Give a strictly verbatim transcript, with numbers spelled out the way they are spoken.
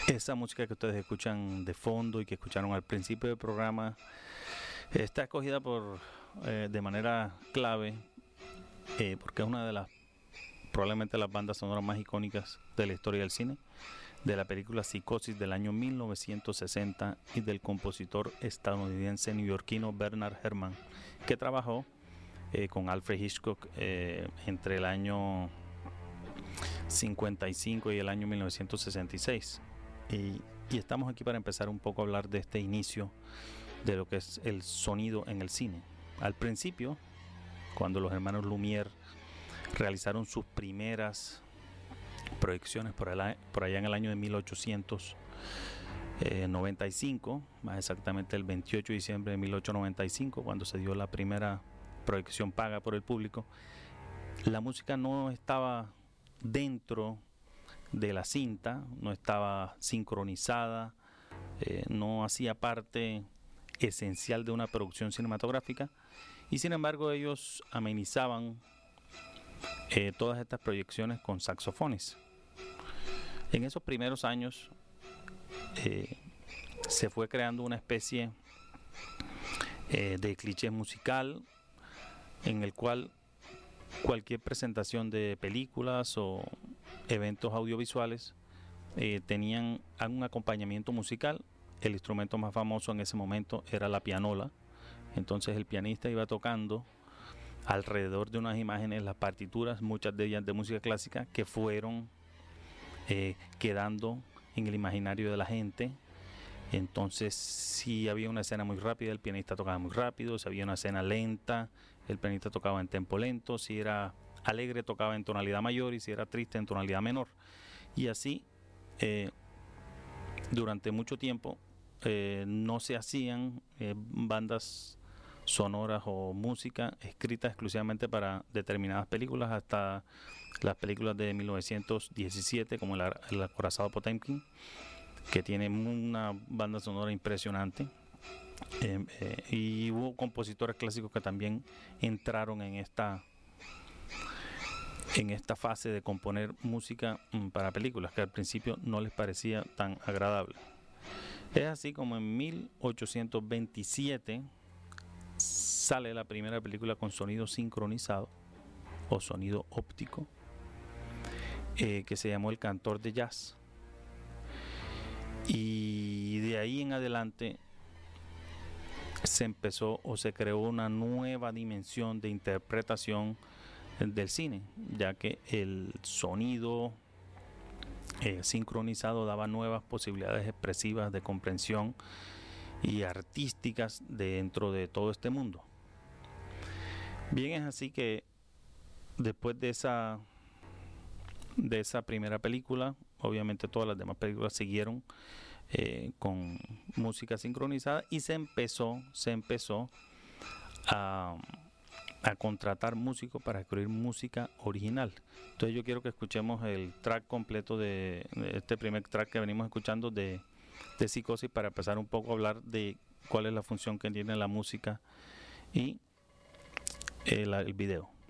Esa música que ustedes escuchan de fondo y que escucharon al principio del programa está escogida por eh, de manera clave eh, porque es una de las probablemente las bandas sonoras más icónicas de la historia del cine, de la película Psicosis del año mil novecientos sesenta y del compositor estadounidense neoyorquino Bernard Herrmann, que trabajó eh, con Alfred Hitchcock eh, entre el año cincuenta y cinco y el año mil novecientos sesenta y seis. Y, y estamos aquí para empezar un poco a hablar de este inicio de lo que es el sonido en el cine. Al principio, cuando los hermanos Lumière realizaron sus primeras proyecciones por, el, por allá en el año de mil ochocientos noventa y cinco, más exactamente el veintiocho de diciembre de mil ochocientos noventa y cinco, cuando se dio la primera proyección paga por el público, la música no estaba dentro de la cinta, no estaba sincronizada, eh, no hacía parte esencial de una producción cinematográfica, y sin embargo ellos amenizaban eh, todas estas proyecciones con saxofones. En esos primeros años eh, se fue creando una especie eh, de cliché musical en el cual cualquier presentación de películas o eventos audiovisuales eh, tenían un acompañamiento musical. El instrumento más famoso en ese momento era la pianola. Entonces el pianista iba tocando alrededor de unas imágenes las partituras, muchas de ellas de música clásica, que fueron eh, quedando en el imaginario de la gente. Entonces, si había una escena muy rápida, el pianista tocaba muy rápido; si había una escena lenta, el pianista tocaba en tempo lento; si era alegre, tocaba en tonalidad mayor, y si era triste, en tonalidad menor. Y así, eh, durante mucho tiempo, eh, no se hacían eh, bandas sonoras o música escritas exclusivamente para determinadas películas, hasta las películas de mil novecientos diecisiete, como El, el acorazado Potemkin, que tiene una banda sonora impresionante. Eh, eh, y hubo compositores clásicos que también entraron en esta en esta fase de componer música mm, para películas, que al principio no les parecía tan agradable. Es así como en mil ochocientos veintisiete sale la primera película con sonido sincronizado o sonido óptico, eh, que se llamó El cantor de jazz. Y de ahí en adelante se empezó o se creó una nueva dimensión de interpretación del cine, ya que el sonido eh, sincronizado daba nuevas posibilidades expresivas de comprensión y artísticas dentro de todo este mundo. Bien, es así que después de esa de esa primera película, obviamente todas las demás películas siguieron eh, con música sincronizada, y se empezó se empezó a, a contratar músicos para escribir música original. Entonces yo quiero que escuchemos el track completo de, de este primer track que venimos escuchando de, de Psicosis, para empezar un poco a hablar de cuál es la función que tiene la música y el, el video.